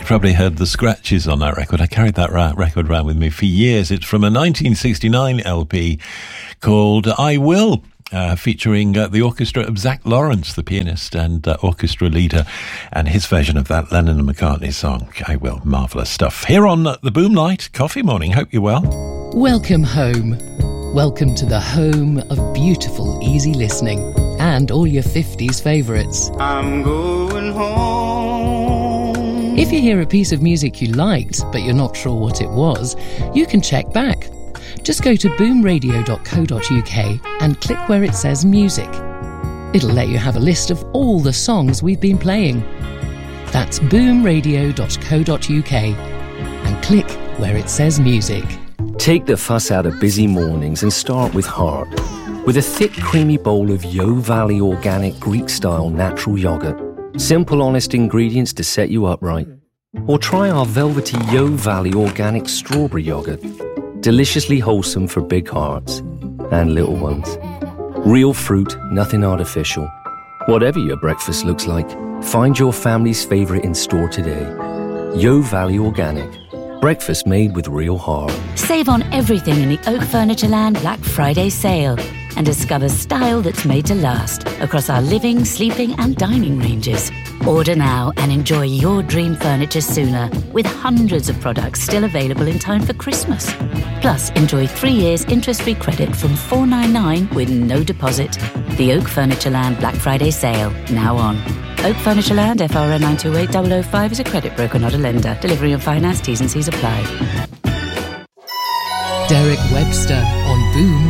You probably heard the scratches on that record. I carried that record around with me for years. It's from a 1969 LP called I Will, featuring the orchestra of Zach Lawrence, the pianist and orchestra leader, and his version of that Lennon and McCartney song, I Will. Marvellous stuff. Here on the Boomlight Coffee Morning. Hope you're well. Welcome home. Welcome to the home of beautiful, easy listening and all your 50s favourites. I'm going home. If you hear a piece of music you liked, but you're not sure what it was, you can check back. Just go to boomradio.co.uk and click where it says music. It'll let you have a list of all the songs we've been playing. That's boomradio.co.uk and click where it says music. Take the fuss out of busy mornings and start with heart. With a thick, creamy bowl of Yo Valley organic Greek-style natural yogurt. Simple, honest ingredients to set you up right. Or try our velvety Yo Valley organic strawberry yogurt. Deliciously wholesome for big hearts and little ones. Real fruit, nothing artificial. Whatever your breakfast looks like, find your family's favourite in store today. Yo Valley Organic. Breakfast made with real heart. Save on everything in the Oak Furnitureland Black Friday sale and discover style that's made to last across our living, sleeping and dining ranges. Order now and enjoy your dream furniture sooner with hundreds of products still available in time for Christmas. Plus, enjoy 3 years interest-free credit from $499 with no deposit. The Oak Furnitureland Black Friday sale, now on. Oak Furnitureland, FRN 928005 is a credit broker, not a lender. Delivery and finance, T's and C's apply. Derek Webster on Boom